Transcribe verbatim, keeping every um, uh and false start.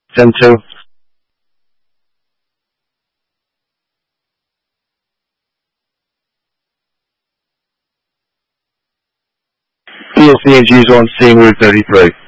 ten two. P S C N Gs on scene, Route thirty-three.